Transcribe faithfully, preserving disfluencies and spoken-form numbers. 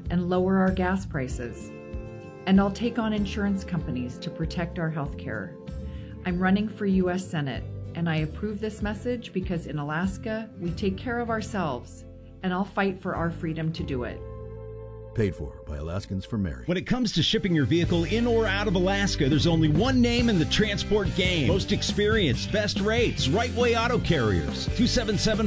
and lower our gas prices. And I'll take on insurance companies to protect our health care. I'm running for U S Senate, and I approve this message because in Alaska, we take care of ourselves, and I'll fight for our freedom to do it. Paid for by Alaskans for Mary. When it comes to shipping your vehicle in or out of Alaska, there's only one name in the transport game. Most experienced, best rates, Right Way Auto Carriers. two seven seven,